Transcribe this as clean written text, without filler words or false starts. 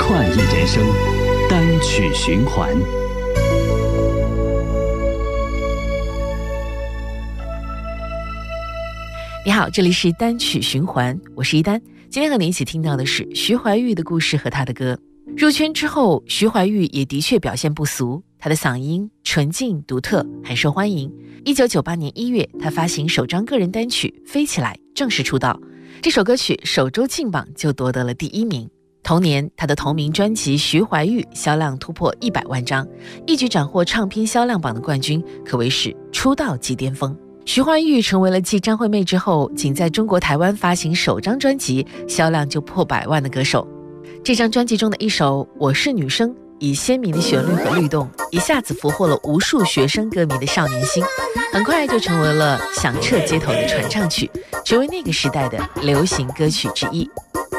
创意人生单曲循环。 你好，这里是单曲循环，我是一丹。今天和你一起听到的是徐怀钰的故事和他的歌。入圈之后，徐怀钰也的确表现不俗，他的嗓音纯净独特，很受欢迎。1998年1月，他发行首张个人单曲《飞起来》，正式出道。这首歌曲首周劲榜就夺得了第1名。同年，他的同名专辑《徐怀钰》销量突破100万张，一举斩获唱片销量榜的冠军，可谓是出道即巅峰。徐怀钰成为了继张惠妹之后，仅在中国台湾发行首张专辑销量就破100万的歌手。这张专辑中的一首《我是女生》，以鲜明的旋律和律动，一下子俘获了无数学生歌迷的少年心，很快就成为了响彻街头的传唱曲，成为那个时代的流行歌曲之一。